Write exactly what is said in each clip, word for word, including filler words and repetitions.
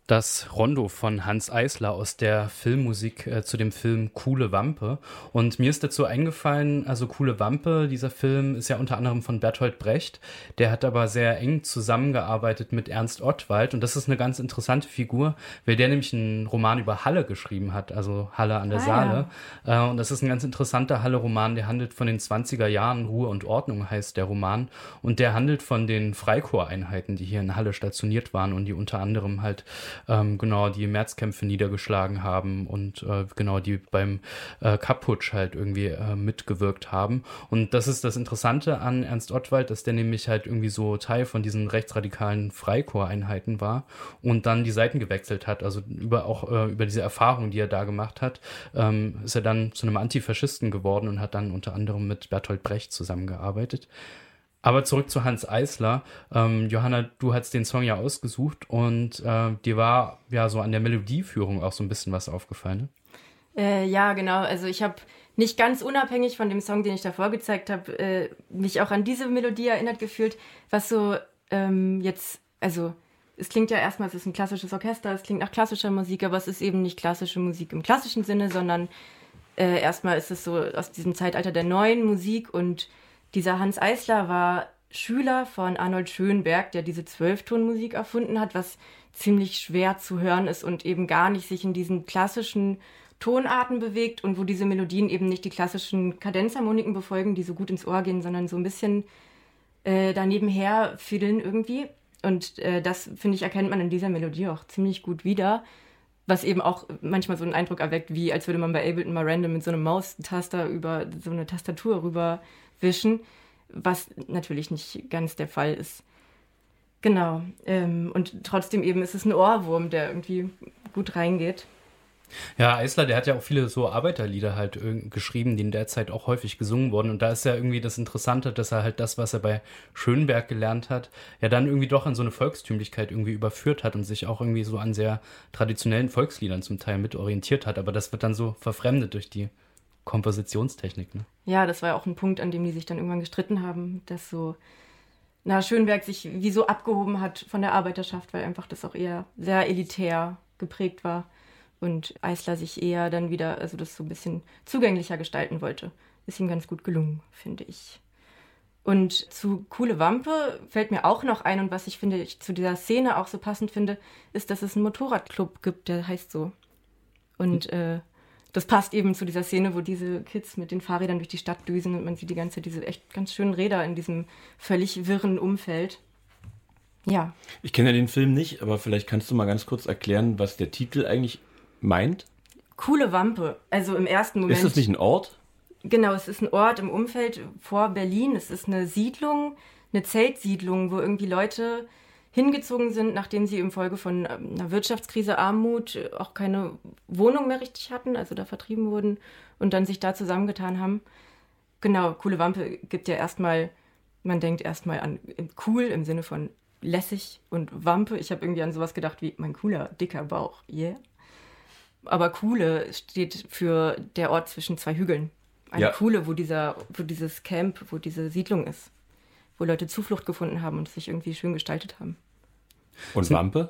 Das Rondo von Hanns Eisler aus der Filmmusik äh, zu dem Film Kuhle Wampe. Und mir ist dazu eingefallen, also Kuhle Wampe, dieser Film ist ja unter anderem von Bertolt Brecht. Der hat aber sehr eng zusammengearbeitet mit Ernst Ottwald. Und das ist eine ganz interessante Figur, weil der nämlich einen Roman über Halle geschrieben hat, also Halle an der Ah, Saale. ja. Äh, und das ist ein ganz interessanter Halle-Roman, der handelt von den zwanziger Jahren. Ruhe und Ordnung heißt der Roman. Und der handelt von den Freikorpseinheiten, die hier in Halle stationiert waren und die unter anderem halt Ähm, genau, die Märzkämpfe niedergeschlagen haben und äh, genau, die beim äh, Kapp-Putsch halt irgendwie äh, mitgewirkt haben. Und das ist das Interessante an Ernst Ottwald, dass der nämlich halt irgendwie so Teil von diesen rechtsradikalen Freikorpseinheiten war und dann die Seiten gewechselt hat. Also über auch äh, über diese Erfahrung, die er da gemacht hat, ähm, ist er dann zu einem Antifaschisten geworden und hat dann unter anderem mit Bertolt Brecht zusammengearbeitet. Aber zurück zu Hanns Eisler. Ähm, Johanna, du hast den Song ja ausgesucht und äh, dir war ja so an der Melodieführung auch so ein bisschen was aufgefallen, ne? Äh, ja, genau. Also ich habe nicht ganz unabhängig von dem Song, den ich davor gezeigt habe, äh, mich auch an diese Melodie erinnert gefühlt, was so ähm, jetzt, also es klingt ja erstmal, es ist ein klassisches Orchester, es klingt nach klassischer Musik, aber es ist eben nicht klassische Musik im klassischen Sinne, sondern äh, erstmal ist es so aus diesem Zeitalter der neuen Musik und dieser Hanns Eisler war Schüler von Arnold Schönberg, der diese Zwölftonmusik erfunden hat, was ziemlich schwer zu hören ist und eben gar nicht sich in diesen klassischen Tonarten bewegt und wo diese Melodien eben nicht die klassischen Kadenzharmoniken befolgen, die so gut ins Ohr gehen, sondern so ein bisschen äh, daneben her fiddeln irgendwie. Und äh, das, finde ich, erkennt man in dieser Melodie auch ziemlich gut wieder, was eben auch manchmal so einen Eindruck erweckt, wie als würde man bei Ableton mal random mit so einem Maustaster über so eine Tastatur rüber wischen, was natürlich nicht ganz der Fall ist. Genau. Ähm, und trotzdem eben ist es ein Ohrwurm, der irgendwie gut reingeht. Ja, Eisler, der hat ja auch viele so Arbeiterlieder halt irg- geschrieben, die in der Zeit auch häufig gesungen wurden. Und da ist ja irgendwie das Interessante, dass er halt das, was er bei Schönberg gelernt hat, ja dann irgendwie doch in so eine Volkstümlichkeit irgendwie überführt hat und sich auch irgendwie so an sehr traditionellen Volksliedern zum Teil mit orientiert hat. Aber das wird dann so verfremdet durch die Kompositionstechnik, ne? Ja, das war ja auch ein Punkt, an dem die sich dann irgendwann gestritten haben, dass so, na, Schönberg sich wie so abgehoben hat von der Arbeiterschaft, weil einfach das auch eher sehr elitär geprägt war und Eisler sich eher dann wieder, also das so ein bisschen zugänglicher gestalten wollte. Ist ihm ganz gut gelungen, finde ich. Und zu Kuhle Wampe fällt mir auch noch ein und was ich finde, ich zu dieser Szene auch so passend finde, ist, dass es einen Motorradclub gibt, der heißt so. Und äh, das passt eben zu dieser Szene, wo diese Kids mit den Fahrrädern durch die Stadt düsen und man sieht die ganze Zeit diese echt ganz schönen Räder in diesem völlig wirren Umfeld. Ja. Ich kenne ja den Film nicht, aber vielleicht kannst du mal ganz kurz erklären, was der Titel eigentlich meint. Kuhle Wampe. Also im ersten Moment. Ist das nicht ein Ort? Genau, es ist ein Ort im Umfeld vor Berlin. Es ist eine Siedlung, eine Zeltsiedlung, wo irgendwie Leute hingezogen sind, nachdem sie infolge von einer Wirtschaftskrise, Armut auch keine Wohnung mehr richtig hatten, also da vertrieben wurden und dann sich da zusammengetan haben. Genau, Kuhle Wampe gibt ja erstmal, man denkt erstmal an cool im Sinne von lässig und Wampe. Ich habe irgendwie an sowas gedacht wie mein cooler, dicker Bauch, yeah. Aber Kuhle steht für der Ort zwischen zwei Hügeln. Eine Ja. Kuhle, wo, dieser, wo dieses Camp, wo diese Siedlung ist. Wo Leute Zuflucht gefunden haben und sich irgendwie schön gestaltet haben. Und Wampe?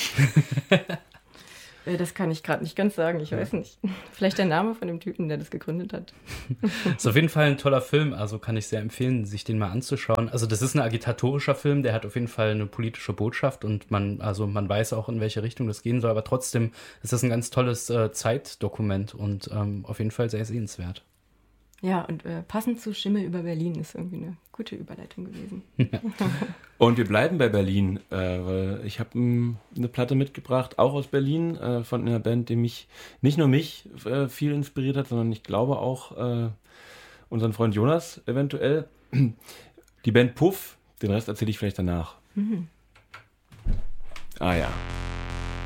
Das kann ich gerade nicht ganz sagen, ich weiß nicht. Vielleicht der Name von dem Typen, der das gegründet hat. Ist auf jeden Fall ein toller Film, also kann ich sehr empfehlen, sich den mal anzuschauen. Also das ist ein agitatorischer Film, der hat auf jeden Fall eine politische Botschaft und man, also man weiß auch, in welche Richtung das gehen soll, aber trotzdem ist das ein ganz tolles äh, Zeitdokument und ähm, auf jeden Fall sehr sehenswert. Ja, und äh, passend zu Schimmel über Berlin ist irgendwie eine gute Überleitung gewesen. Und wir bleiben bei Berlin, äh, weil ich habe eine Platte mitgebracht, auch aus Berlin, äh, von einer Band, die mich, nicht nur mich äh, viel inspiriert hat, sondern ich glaube auch äh, unseren Freund Jonas eventuell. Die Band Puff, den Rest erzähle ich vielleicht danach. Mhm. Ah ja.